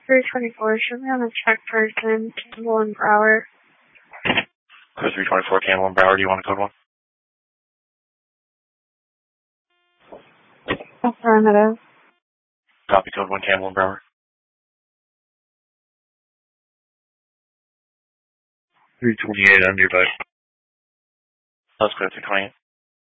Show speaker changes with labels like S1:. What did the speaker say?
S1: 324, show me on the check person, Campbell and Brower.
S2: Code 324, Campbell and Brower, do you want a code 1?
S1: Affirmative.
S2: Copy code 1, Campbell and Brower. 328 on your device. Let's clear 328.